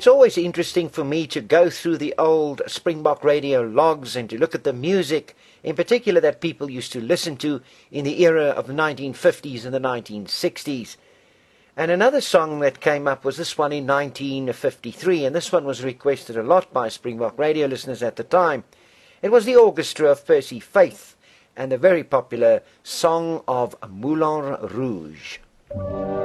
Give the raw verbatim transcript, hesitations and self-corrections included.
it's always interesting for me to go through the old Springbok radio logs and to look at the music, in particular that people used to listen to in the era of the nineteen fifties and the nineteen sixties. And another song that came up was this one in nineteen fifty-three, and this one was requested a lot by Springbok radio listeners at the time. It was the orchestra of Percy Faith and the very popular Song of Moulin Rouge.